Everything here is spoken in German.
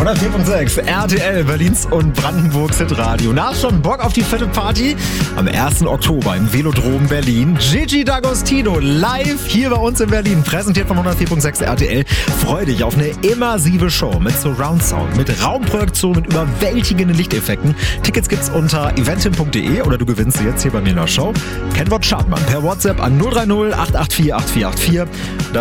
104.6 RTL, Berlins und Brandenburgs Hitradio. Na, schon Bock auf die fette Party? Am 1. Oktober im Velodrom Berlin. Gigi D'Agostino live hier bei uns in Berlin. Präsentiert von 104.6 RTL. Freu dich auf eine immersive Show mit Surround Sound, mit Raumprojektion, mit überwältigenden Lichteffekten. Tickets gibt's unter eventim.de oder du gewinnst sie jetzt hier bei mir in der Show. Kennwort Schartmann per WhatsApp an 030 884 8484.